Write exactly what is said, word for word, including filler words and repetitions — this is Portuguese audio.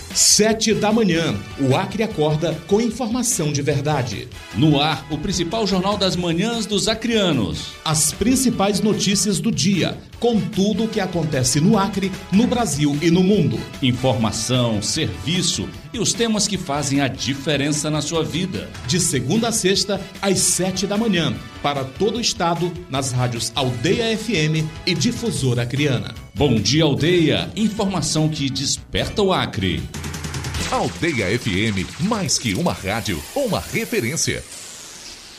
Sete da manhã, o Acre acorda com informação de verdade. No ar, o principal jornal das manhãs dos acreanos. As principais notícias do dia, com tudo o que acontece no Acre, no Brasil e no mundo. Informação, serviço e os temas que fazem a diferença na sua vida. De segunda a sexta, às sete da manhã, para todo o estado, nas rádios Aldeia F M e Difusora Acreana. Bom dia, Aldeia. Informação que desperta o Acre. Aldeia F M, mais que uma rádio, uma referência.